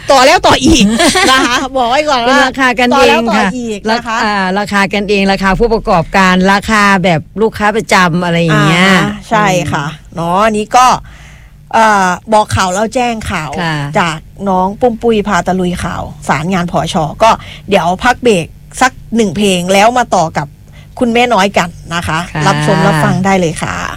ต่อแล้วต่ออีกนะคะบอกไว้ก่อนว่าราคากันเองค่ะราคากันเองราคาผู้ประกอบการราคาแบบลูกค้าประจำอะไรอย่างเงี้ยใช่ค่ะเนาะนี้ก็บอกข่าวแล้วแจ้งข่าวจากน้องปุ้มปุ้ยพาตะลุยข่าวสารงานผช.ก็เดี๋ยวพักเบรกสัก1 เพลงแล้วมาต่อกับคุณแม่น้อยกันนะคะรับชมรับฟังได้เลยค่ะ